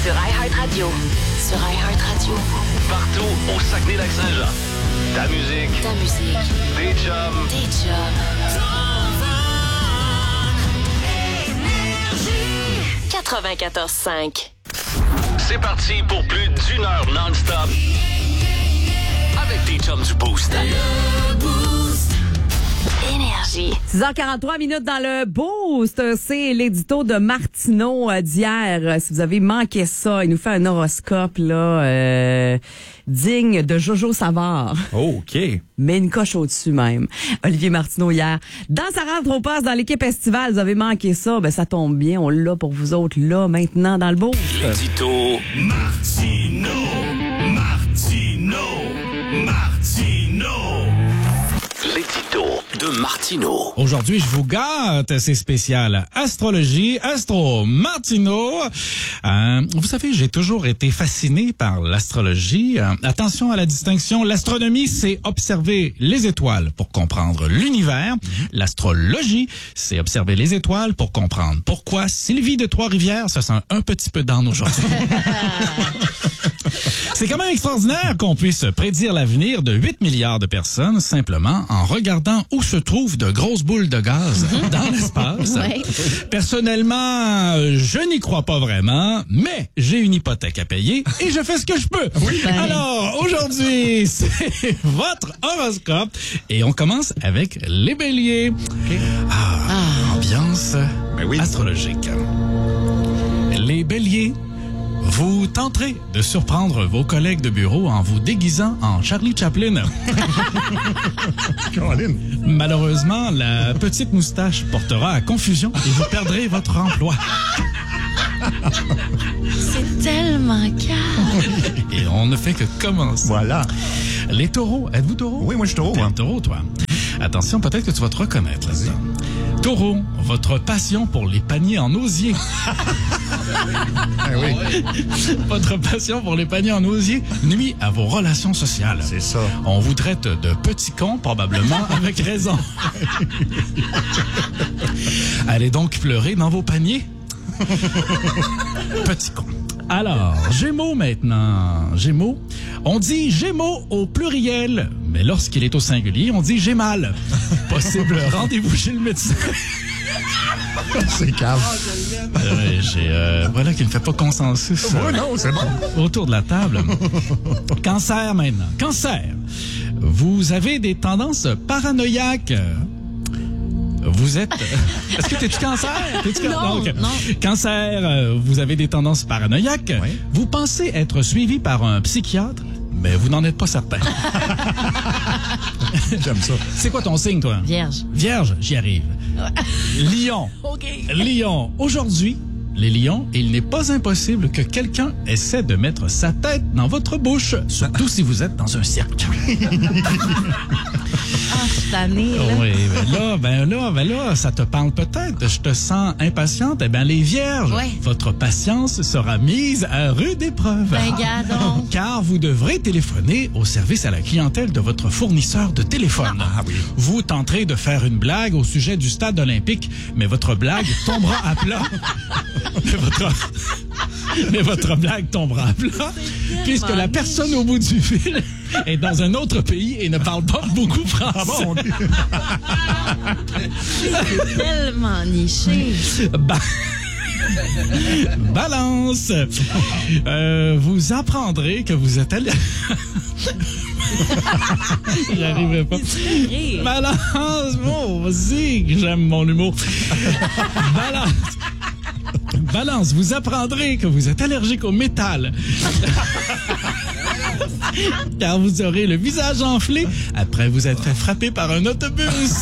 sur iHeartRadio. Sur iHeartRadio. Partout au Saguenay-Lac-Saint-Jean. Ta musique. Ta musique. Des chums. Des chums. 94.5. C'est parti pour plus d'une heure non-stop. Avec tes chums du Boost. Énergie. 6h43 minutes dans le Boost. C'est l'édito de Martineau d'hier. Si vous avez manqué ça, il nous fait un horoscope là digne de Jojo Savard. Oh, OK. Mais une coche au-dessus même. Olivier Martineau hier. Dans sa rentre au poste dans l'équipe estivale, vous avez manqué ça, ben ça tombe bien. On l'a pour vous autres là, maintenant, dans le Boost. L'édito Martineau. L'édito de Martineau. Aujourd'hui, je vous gâte, c'est spécial. Astrologie, Astro Martineau. Vous savez, j'ai toujours été fasciné par l'astrologie. Attention à la distinction. L'astronomie, c'est observer les étoiles pour comprendre l'univers. L'astrologie, c'est observer les étoiles pour comprendre pourquoi Sylvie de Trois-Rivières se sent un petit peu down aujourd'hui. C'est quand même extraordinaire qu'on puisse prédire l'avenir de 8 milliards de personnes simplement en regardant où se trouvent de grosses boules de gaz dans l'espace. Ouais. Personnellement, je n'y crois pas vraiment, mais j'ai une hypothèque à payer et je fais ce que je peux. Oui. Alors, aujourd'hui, c'est votre horoscope et on commence avec les béliers. Okay. Ambiance astrologique. Les béliers, vous tenterez de surprendre vos collègues de bureau en vous déguisant en Charlie Chaplin. Malheureusement, la petite moustache portera à confusion et vous perdrez votre emploi. C'est tellement calme. Et on ne fait que commencer. Voilà. Les taureaux, êtes-vous taureau? Oui, moi je suis taureau. T'es Hein. un taureau, toi. Attention, peut-être que tu vas te reconnaître là-dedans. Taureau, votre passion pour les paniers en osier. Oui. Votre passion pour les paniers en osier nuit à vos relations sociales. C'est ça. On vous traite de petits cons, probablement, avec raison. Allez donc pleurer dans vos paniers. Petit con. Alors, Gémeaux maintenant. Gémeaux. On dit Gémeaux au pluriel, mais lorsqu'il est au singulier, on dit Gémal. Possible rendez-vous chez le médecin. C'est calme. Voilà qui ne fait pas consensus. Oui, non, c'est bon. Autour de la table. Cancer maintenant. Cancer. Vous avez des tendances paranoïaques. Vous êtes... Est-ce que t'es-tu cancer? Non, okay. non. Cancer, vous avez des tendances paranoïaques. Oui. Vous pensez être suivi par un psychiatre, mais vous n'en êtes pas certain. J'aime ça. C'est quoi ton signe, toi? Vierge. Vierge, j'y arrive. Lion. OK. Lion. Aujourd'hui, les lions, il n'est pas impossible que quelqu'un essaie de mettre sa tête dans votre bouche, surtout si vous êtes dans un cirque. Cette année, là. Oui, ben là, ça te parle peut-être. Je te sens impatiente. Eh bien, les vierges, Ouais. votre patience sera mise à rude épreuve. Ben, gars donc. Car vous devrez téléphoner au service à la clientèle de votre fournisseur de téléphone. Ah oui. Vous tenterez de faire une blague au sujet du stade olympique, mais votre blague tombera à plat. Mais votre blague tombera à plat, puisque la personne au bout du fil est dans un autre pays et ne parle pas beaucoup français. Ah bon? C'est tellement niché. Balance. Vous apprendrez que vous êtes allé... J'y arriverai pas. Rire. Balance. Oh, vas-y, que j'aime mon humour. Balance. Balance, vous apprendrez que vous êtes allergique au métal. Car vous aurez le visage enflé après vous être fait frapper par un autobus.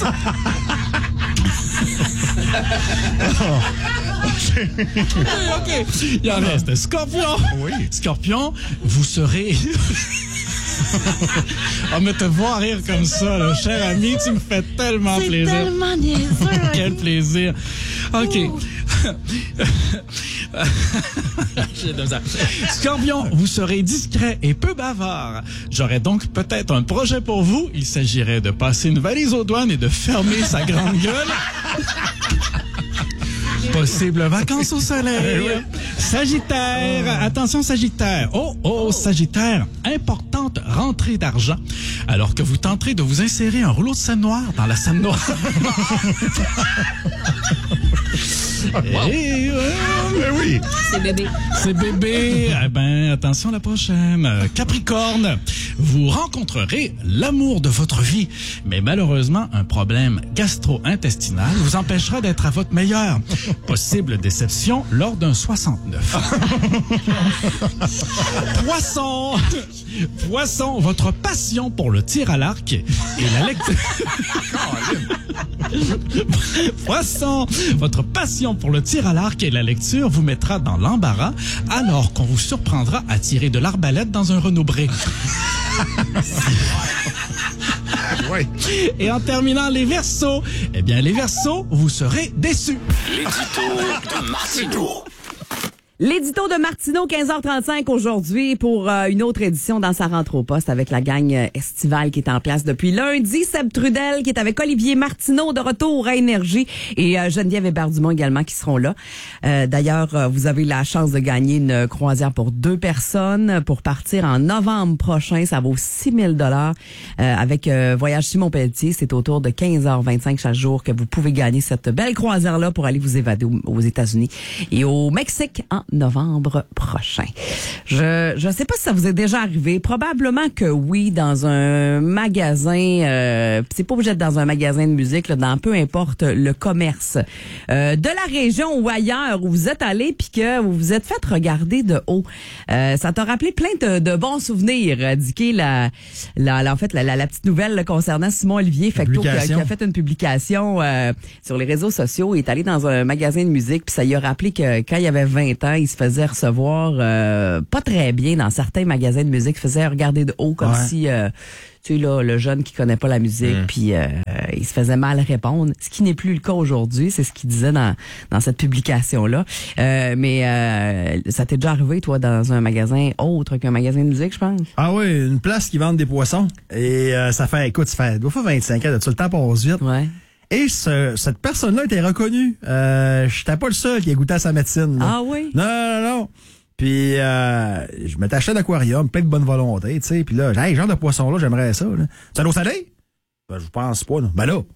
OK. Il en reste. Scorpion. Oui. Scorpion, vous serez... Oh, mais te voir rire comme ça, là, cher ami, tu me fais tellement C'est plaisir. tellement niaiseux. Quel plaisir. OK. J'ai de ça. Scorpion, vous serez discret et peu bavard. J'aurais donc peut-être un projet pour vous. Il s'agirait de passer une valise aux douanes et de fermer sa grande gueule. Possible vacances au soleil. Sagittaire, attention Sagittaire. Oh, Sagittaire, importante rentrée d'argent. Alors que vous tenterez de vous insérer un rouleau de scène noire dans la scène noire. Et, Mais oui. C'est bébé. c'est bébé. Eh ben, attention la prochaine. Capricorne, vous rencontrerez l'amour de votre vie. Mais malheureusement, un problème gastro-intestinal vous empêchera d'être à votre meilleur. Possible déception lors d'un 69. Poisson, votre passion pour le tir à l'arc et la lecture. Poisson, votre passion pour le tir à l'arc et la lecture vous mettra dans l'embarras alors qu'on vous surprendra à tirer de l'arbalète dans un Renault Bré. Ouais. Et en terminant, les Verseaux. Eh bien, les Verseaux, vous serez déçus. L'édito de Martineau. L'édito de Martineau, 15h35 aujourd'hui pour une autre édition dans sa rentre au poste avec la gang estivale qui est en place depuis lundi. Seb Trudel qui est avec Olivier Martineau de retour à Énergie et Geneviève Hébert-Dumont également qui seront là. D'ailleurs, vous avez la chance de gagner une croisière pour 2 personnes pour partir en novembre prochain. Ça vaut 6 000 $ avec Voyage Simon Pelletier. C'est autour de 15h25 chaque jour que vous pouvez gagner cette belle croisière-là pour aller vous évader aux États-Unis et au Mexique en novembre prochain. Je sais pas si ça vous est déjà arrivé. Probablement que oui, dans un magasin, c'est pas obligé d'être dans un magasin de musique, là, dans peu importe le commerce de la région ou ailleurs où vous êtes allé puis que vous vous êtes fait regarder de haut. Ça t'a rappelé plein de bons souvenirs. Dicky, en fait, la petite nouvelle là, concernant Simon Olivier Fecteau qui a fait une publication sur les réseaux sociaux. Il est allé dans un magasin de musique puis ça lui a rappelé que quand il avait 20 ans, il se faisait recevoir pas très bien dans certains magasins de musique. Il faisait regarder de haut comme si, tu sais, là, le jeune qui connaît pas la musique, puis il se faisait mal répondre. Ce qui n'est plus le cas aujourd'hui, c'est ce qu'il disait dans cette publication-là. Mais ça t'est déjà arrivé, toi, dans un magasin autre qu'un magasin de musique, je pense? Ah oui, une place qui vend des poissons. Et ça fait 25 ans, le temps passe vite. Ouais. Et cette personne-là était reconnue. J'étais pas le seul qui a goûté à sa médecine. Là. Ah oui? Non. Puis je m'étais acheté un aquarium, plein de bonne volonté, tu sais. Puis là, hey, genre de poisson-là, j'aimerais ça. Là. C'est un eau salée? Ben, je pense pas, là. Ben là.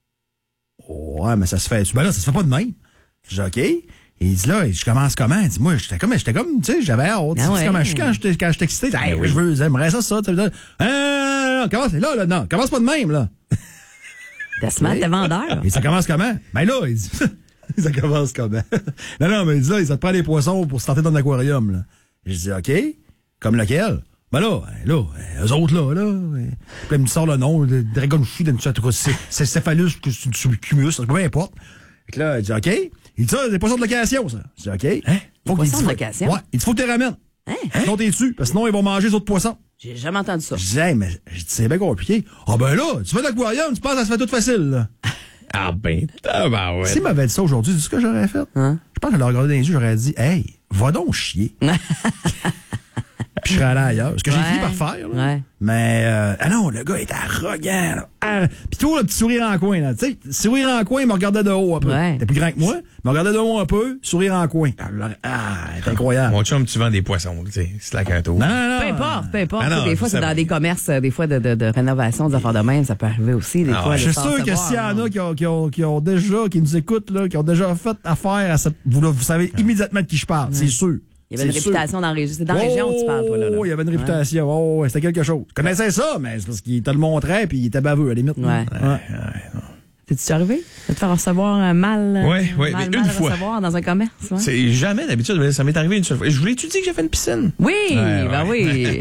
Ouais, mais ça se fait. Ben là, ça se fait pas de même. Je dis OK. Et il dit là, je commence comment? Il dit, moi, j'étais comme, tu sais, j'avais hâte. Ah ouais. Comment je suis quand j'étais excité. Hey, oui, j'aimerais ça. Non, commence là, non, commence pas de même, là. T'es smart, t'es vendeur. Et ça commence comment? Ben là, il dit, ça commence comment? non, mais il dit là, ça te prend des poissons pour se tenter dans l'aquarium, là. Je dis, OK, comme lequel? Ben là, eux autres, là. Puis il me sort le nom, le Dragonchi, c'est Céphalus, c'est Cumulus, peu importe. Fait que là, il dit, OK. Il dit ça, des poissons de location, ça. Je dis, OK. Hein? Des poissons de location? Ouais, il faut que tu les ramènes. Sinon, t'es dessus, parce que sinon, ils vont manger les autres poissons. J'ai jamais entendu ça. Je disais, mais c'est bien compliqué. Ah ben là, tu fais de l'aquarium, tu penses que ça se fait tout facile, là. Ah ben, ouais. S'il m'avait dit ça aujourd'hui, tu sais ce que j'aurais fait? Hein? Je pense que je l'aurais regardé dans les yeux, j'aurais dit, hey, va donc chier. Puis je serais allé ailleurs. Ce que j'ai fini par faire, là. Ouais. Mais, ah non, le gars est arrogant, là. Puis toi, le petit sourire en coin, là. Tu sais, sourire en coin, il me regardait de haut un peu. Ouais. T'es plus grand que moi, il me regardait de haut un peu, sourire en coin. C'est incroyable. Mon chum, tu vends des poissons, tu sais. C'est là qu'un tour. Non. Peu importe. Ah non, des fois, c'est ça dans des commerces, des fois de rénovation, des affaires de même, ça peut arriver aussi. Des fois, Je suis sûr que s'il y en a qui nous écoutent, là, qui ont déjà fait affaire à cette. Vous savez immédiatement de qui je parle, c'est sûr. Il y avait une réputation dans la région. C'est dans la région que tu parles, toi, là. Oh, il y avait une réputation. Oh, c'était quelque chose. Je connaissais ça, mais c'est parce qu'il te le montrait puis il était baveux, à la limite. Ouais. T'es-tu arrivé de te faire recevoir un mal? Ouais, mais une fois. Recevoir dans un commerce? Ouais. C'est jamais d'habitude, mais ça m'est arrivé une seule fois. Je voulais tu dire que j'ai fait une piscine? Oui, Ouais. oui.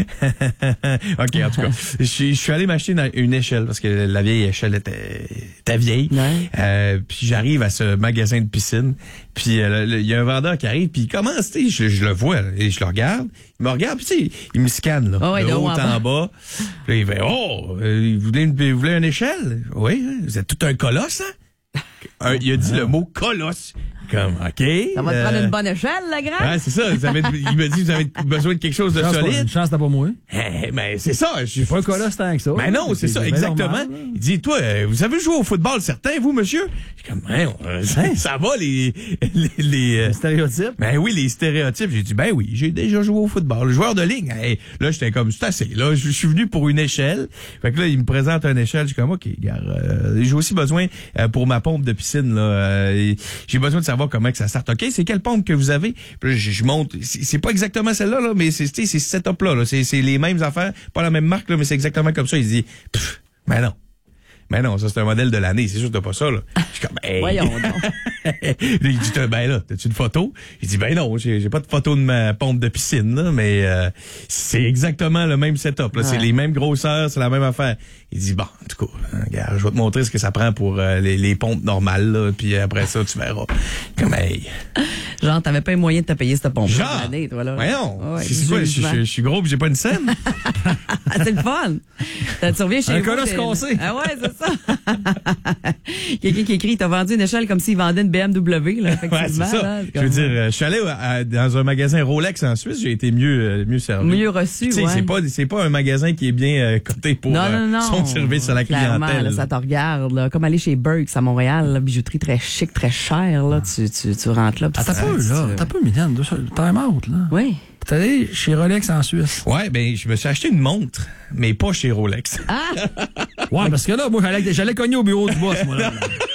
OK, en tout cas. Je suis allé m'acheter une échelle parce que la vieille échelle était vieille. Ouais. Puis j'arrive à ce magasin de piscine. Puis il y a un vendeur qui arrive, puis il commence, tu sais, je le vois, et je le regarde. Il me regarde, puis tu sais, il me scanne, là. Oh, ouais, de haut en en bas. Puis là, il fait, vous voulez une échelle? Oui, vous êtes tout un colosse, hein? Il a dit le mot colosse. Comme, OK. Ça va te prendre une bonne échelle, le grand? Ouais, c'est ça. Il me dit, vous avez besoin de quelque chose de solide. Une chance, t'as pas moi. Mais c'est ça. Je suis Pas un colossus tant que ça. Mais non, c'est ça, bien exactement. normal, là. Il dit, toi, vous avez joué au football, certains, vous, monsieur? Je suis comme, ça va, les Stéréotype. Ben oui, les stéréotypes. J'ai dit, ben oui, j'ai déjà joué au football. Le joueur de ligne. Hey, là, j'étais comme, c'est assez. Là, je suis venu pour une échelle. Fait que là, il me présente une échelle. Je suis comme, OK, gars, j'ai aussi besoin pour ma pompe de piscine, là. J'ai besoin de savoir comment que ça starte. OK, c'est quelle pompe que vous avez? Puis là, je monte. C'est pas exactement celle-là, là, mais c'est ce setup-là, là. C'est les mêmes affaires. Pas la même marque, là, mais c'est exactement comme ça. Il dit, ben non. Mais non, ça, c'est un modèle de l'année. C'est sûr que t'as pas ça, là. Je suis comme, hey. Voyons donc. Il dit, ben là, t'as-tu une photo? Il dit, ben non, j'ai pas de photo de ma pompe de piscine, là, mais c'est exactement le même setup, là. Ouais. C'est les mêmes grosseurs, c'est la même affaire. Il dit, bon, en tout cas, regarde, je vais te montrer ce que ça prend pour les pompes normales, là, puis après ça, tu verras. Comme, hey. Genre, t'avais pas les moyens de te payer cette pompe Genre, l'année, toi, là. Voyons. Ouais, c'est quoi, je suis gros pis j'ai pas une scène? C'est le fun. Tu reviens chez Un vous. colosse cassé. Ah ouais, c'est ça. Quelqu'un qui écrit, t'as vendu une échelle comme s'il vendait une BMW, là, effectivement. Ouais, c'est ça. Là, je veux dire, je suis allé dans un magasin Rolex en Suisse, j'ai été mieux servi. Mieux reçu, ouais. C'est pas un magasin qui est bien coté pour son service à la clairement, clientèle. Là, ça te regarde, là. Comme aller chez Burks à Montréal, là, bijouterie très chic, très chère, là. Tu rentres là. T'as peu, là. T'as peu, Mylène. Time out, là. Oui. T'es allé chez Rolex en Suisse. Ouais, ben, je me suis acheté une montre, mais pas chez Rolex. Ah! Ouais, parce que là, moi, j'allais cogner au bureau du boss, moi, là.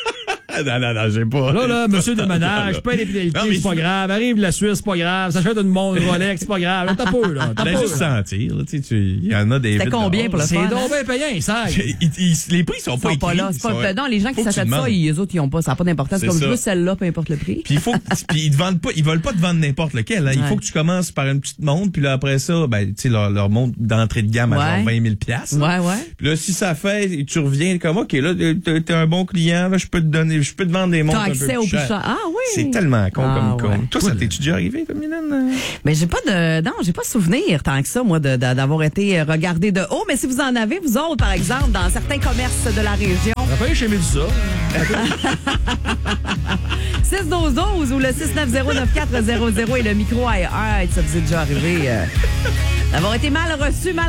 Non, j'ai pas. Là, monsieur de ménage, paye les pénalités, c'est pas grave. Arrive la Suisse, c'est pas grave. S'achète une montre Rolex, c'est pas grave. Là, t'as peu, là. T'as peu. Juste sentir, là, il y en a des. C'est combien pour le fun? C'est donc bien payant, ça. Les prix sont pas écrits. Non, les gens qui s'achètent ça, les autres, ils ont pas, ça n'a pas d'importance. C'est comme je veux celle-là, peu importe le prix. Puis ils veulent pas te vendre n'importe lequel, hein. Il faut que tu commences par une petite montre, puis là, après ça, ben, tu sais, leur montre d'entrée de gamme à genre 20 000 $. Ouais. Puis là, si ça fait, tu reviens comme, OK, là, t'es un bon client, là, je peux te vendre des montres. Accès au plus cher. Ah oui. C'est tellement con comme con. Ouais. Toi, ça t'es-tu déjà arrivé, comme Mylène? Mais j'ai pas souvenir tant que ça, moi, d'avoir été regardé de haut. Mais si vous en avez, vous autres, par exemple, dans certains commerces de la région. On va pas chez Médusa. 612-12 ou le 690-9400 et le micro iHeart, ça vous est déjà arrivé d'avoir été mal reçu,